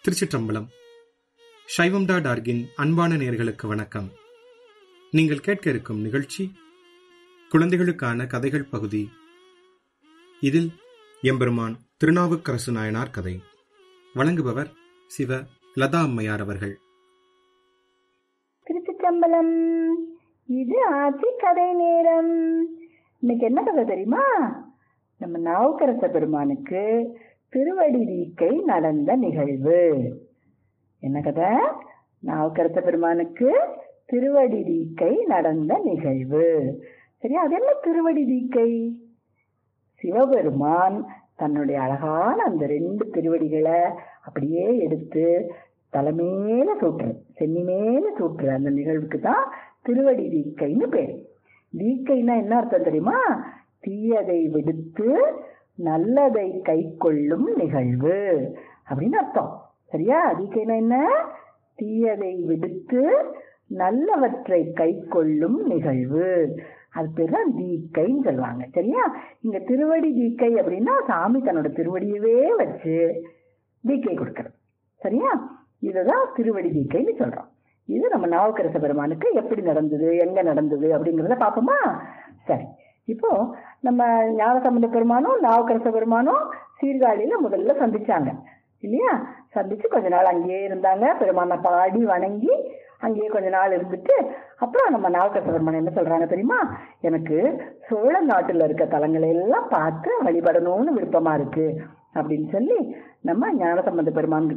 திருச்சிற்றம்பலம். சைவம்டா டார்கின் அன்பான நேயர்களுக்கு வணக்கம். நீங்கள் கேட்க இருக்கும் நிகழ்ச்சி குழந்தைகளுக்கான கதைகள் பகுதி. இதில் எம்பெருமான் திருநாவுக்கரசு நாயனார் கதை. வழங்குபவர் சிவ லதா அம்மையார் அவர்கள். திருச்சிற்றம்பலம். இது ஆட்சி கதை நேரம். இன்னைக்கு என்ன கதை தெரியுமா? நம்ம நாவுக்கரச பெருமானுக்கு திருவடி தீக்கை நடந்த நிகழ்வு. என்ன கதை? நாவுக்கரச பெருமானுக்கு திருவடி தீக்கை நடந்த நிகழ்வு. சரியா? அது என்ன திருவடி தீக்கை? சிவபெருமான் தன்னுடைய அழகான அந்த 2 திருவடிகளை அப்படியே எடுத்து தலைமேல சூட்டுற, சென்னி மேல சூட்டுற அந்த நிகழ்வுக்கு தான் திருவடி தீக்கைன்னு பேர். தீக்கைன்னா என்ன அர்த்தம் தெரியுமா? தீயதை விடுத்து நல்லதை கை கொள்ளும் நிகழ்வு அப்படின்னு அர்த்தம். சரியா? தீக்கைன்னா என்ன? தீயதை விடுத்து நல்லவற்றை கை கொள்ளும் நிகழ்வு. அது பேர் தான் தீக்கைன்னு சொல்லுவாங்க. சரியா? இங்க திருவடி தீக்கை அப்படின்னா சாமி தன்னோட திருவடியவே வச்சு தீக்கை கொடுக்கறது. சரியா? இதுதான் திருவடி தீக்கைன்னு சொல்றோம். இது நம்ம நாவுக்கரச பெருமானுக்கு எப்படி நடந்தது, எங்க நடந்தது அப்படிங்கிறத பார்ப்போமா? சரி, இப்போ நம்ம ஞானசம்பந்த பெருமானும் நாவுக்கரச பெருமானும் சீர்காழியில முதல்ல சந்திச்சாங்க இல்லையா? சந்திச்சு கொஞ்ச நாள் அங்கேயே இருந்தாங்க. பெருமானை பாடி வணங்கி அங்கேயே கொஞ்ச நாள் இருந்துட்டு அப்புறம் நம்ம நாவுக்கரச பெருமான் என்ன சொல்றாங்க தெரியுமா? எனக்கு சோழ நாட்டுல இருக்க தலங்களை எல்லாம் பார்த்து வழிபடணும்னு விருப்பமா இருக்கு அப்படின்னு சொல்லி நம்ம ஞானசம்பந்த பெருமான்